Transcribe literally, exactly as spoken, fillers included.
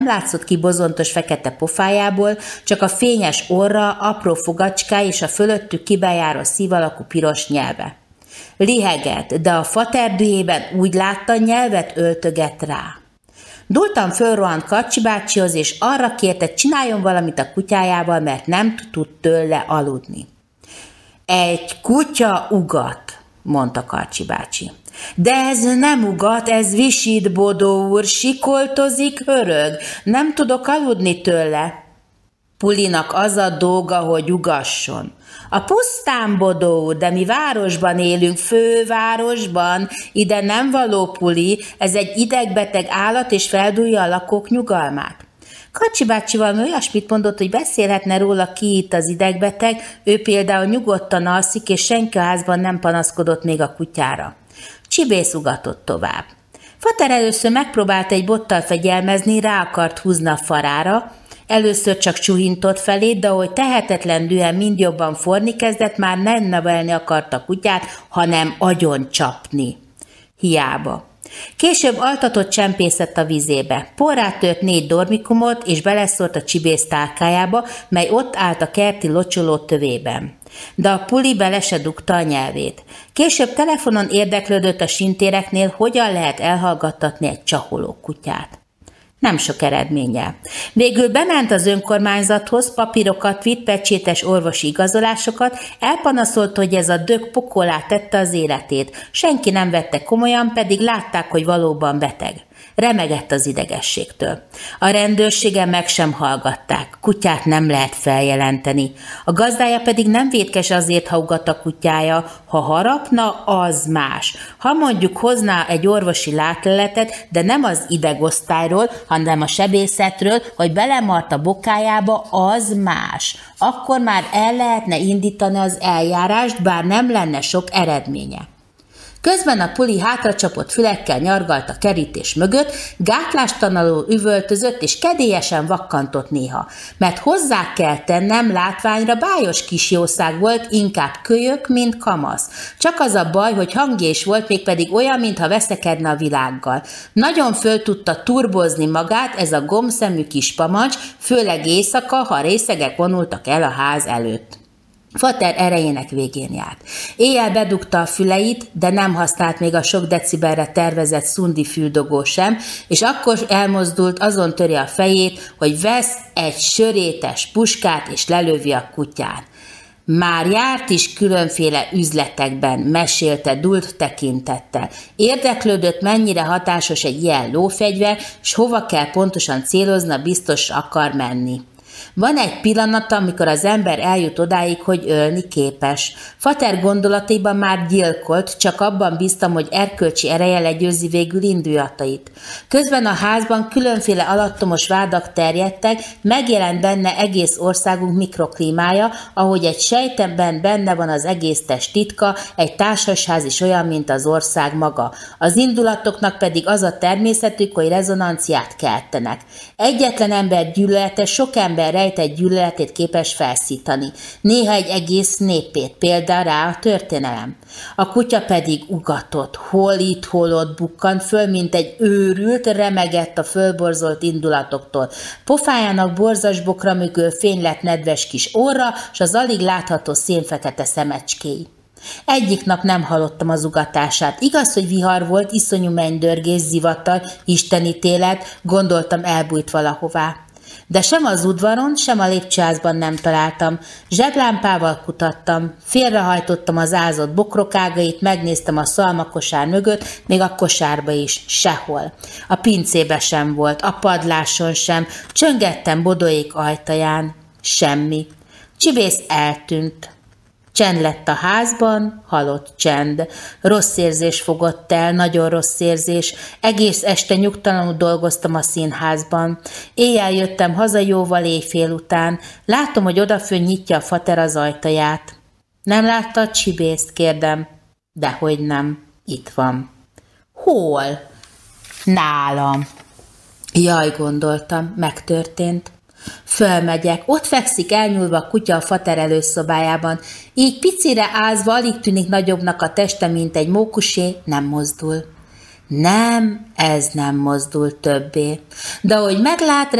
látszott ki bozontos fekete pofájából, csak a fényes orra, apró fogacskája és a fölöttük kibejáró szív alakú piros nyelve. Lihegett, de a fater dühében úgy látta, nyelvet öltöget rá. Dultan fölrohant Karcsi bácsihoz, és arra kérte, csináljon valamit a kutyájával, mert nem tud tőle aludni. Egy kutya ugat, mondta Karcsi bácsi. De ez nem ugat, ez visít, Bodó úr, sikoltozik, hörög, nem tudok aludni tőle. Pulinak az a dolga, hogy ugasson. A pusztán, Bodó úr, de mi városban élünk, fővárosban, ide nem való Puli, ez egy idegbeteg állat, és feldúlja a lakók nyugalmát. Karcsi bácsi valami olyasmit mondott, hogy beszélhetne róla, ki itt az idegbeteg, ő például nyugodtan alszik, és senki a házban nem panaszkodott még a kutyára. Csibész ugatott tovább. Fater először megpróbálta egy bottal fegyelmezni, rá akart húzni a farára, először csak csuhintott felé, de ahogy tehetetlen dühen mind jobban forni kezdett, már nem nevelni akart a kutyát, hanem agyon csapni. Hiába. Később altatott csempészett a vizébe. Porrá tört négy dormikumot, és beleszórt a csibész tálkájába, mely ott állt a kerti locsoló tövében. De a Puli bele se dugta a nyelvét. Később telefonon érdeklődött a sintéreknél, hogyan lehet elhallgattatni egy csaholó kutyát. Nem sok eredménnyel. Végül bement az önkormányzathoz, papírokat vitt, pecsétes orvosi igazolásokat, elpanaszolt, hogy ez a dög pokolá tette az életét. Senki nem vette komolyan, pedig látták, hogy valóban beteg. Remegett az idegességtől. A rendőrségen meg sem hallgatták. Kutyát nem lehet feljelenteni. A gazdája pedig nem vétkes azért, ha ugat a kutyája. Ha harapna, az más. Ha mondjuk hozná egy orvosi látleletet, de nem az idegosztályról, hanem a sebészetről, hogy belemart a bokájába, az más. Akkor már el lehetne indítani az eljárást, bár nem lenne sok eredménye. Közben a Puli hátracsapott fülekkel nyargalt a kerítés mögött, gátlástalanul üvöltözött és kedélyesen vakkantott néha, mert hozzá kell tennem, látványra bájos kis jószág volt, inkább kölyök, mint kamasz. Csak az a baj, hogy hangja is volt, mégpedig olyan, mintha veszekedne a világgal. Nagyon föl tudta turbozni magát ez a gombszemű kis pamacs, főleg éjszaka, ha részegek vonultak el a ház előtt. Fater erejének végén járt. Éjjel bedugta a füleit, de nem használt még a sok decibelre tervezett szundi füldogó sem, és akkor elmozdult, azon töri a fejét, hogy vesz egy sörétes puskát, és lelövi a kutyát. Már járt is különféle üzletekben, mesélte dult tekintettel. Érdeklődött, mennyire hatásos egy ilyen lófegyver, s hova kell pontosan célozna, biztos akar menni. Van egy pillanata, amikor az ember eljut odáig, hogy ölni képes. Fater gondolataiban már gyilkolt, csak abban bíztam, hogy erkölcsi ereje legyőzi végül indulatait. Közben a házban különféle alattomos vádak terjedtek, megjelent benne egész országunk mikroklímája, ahogy egy sejtemben benne van az egész test titka, egy társasház is olyan, mint az ország maga. Az indulatoknak pedig az a természetük, hogy rezonanciát keltenek. Egyetlen ember gyűlölete sok ember rejtett gyűlöletét képes felszítani, néha egy egész népét, például rá a történelem. A kutya pedig ugatott, hol itt, hol ott bukkant föl, mint egy őrült, remegett a fölborzolt indulatoktól. Pofájának borzas bokra mögül fény lett nedves kis orra, s az alig látható szénfekete szemecskéi. Egyik nap nem hallottam az ugatását. Igaz, hogy vihar volt, iszonyú mennydörgés, zivatar, istenítélet, gondoltam, elbújt valahová. De sem az udvaron, sem a lépcsőházban nem találtam. Zseblámpával kutattam, félrehajtottam az ázott bokrokágait, megnéztem a szalmakosár mögött, még a kosárba is, sehol. A pincébe sem volt, a padláson sem, csöngettem Bodóék ajtaján, semmi. Csibész eltűnt. Csend lett a házban, halott csend. Rossz érzés fogott el, nagyon rossz érzés. Egész este nyugtalanul dolgoztam a színházban. Éjjel jöttem haza jóval éjfél után. Látom, hogy odafönn nyitja a fater az ajtaját. Nem látta a Csibészt, kérdem. Dehogy nem. Itt van. Hol? Nálam. Jaj, gondoltam, megtörtént. Fölmegyek, ott fekszik elnyúlva a kutya a fater előszobájában, így picire ázva alig tűnik nagyobbnak a teste, mint egy mókusé, nem mozdul. Nem, ez nem mozdult többé. De ahogy meglát